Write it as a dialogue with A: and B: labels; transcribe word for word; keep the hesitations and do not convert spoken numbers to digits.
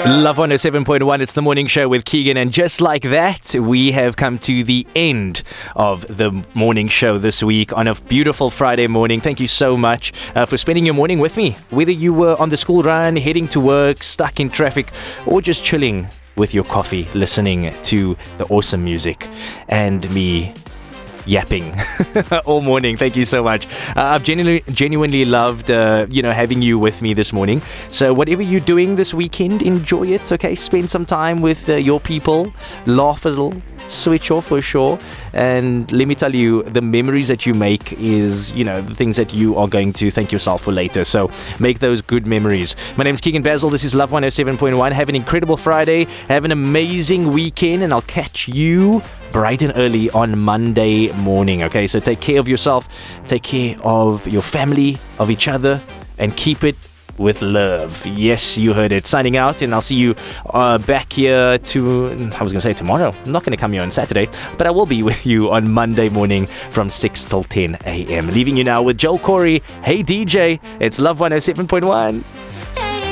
A: Love one oh seven point one, it's the morning show with Keegan, and just like that, we have come to the end of the morning show this week on a beautiful Friday morning. Thank you so much uh, for spending your morning with me. Whether you were on the school run, heading to work, stuck in traffic, or just chilling with your coffee, listening to the awesome music and me yapping all morning. Thank you so much. Uh, I've genuinely, genuinely loved, uh, you know, having you with me this morning. So whatever you're doing this weekend, enjoy it. Okay, spend some time with uh, your people, laugh a little, switch off for sure. And let me tell you, the memories that you make is, you know, the things that you are going to thank yourself for later. So make those good memories. My name's Keegan Basil. This is Love one oh seven point one. Have an incredible Friday. Have an amazing weekend, and I'll catch you bright and early on Monday morning. Okay, so take care of yourself, take care of your family, of each other, and keep it with love. Yes, you heard it. Signing out, and I'll see you uh, back here to, I was going to say tomorrow. I'm not going to come here on Saturday, but I will be with you on Monday morning from six till ten a.m. Leaving you now with Joel Corey. Hey D J, it's Love one oh seven point one.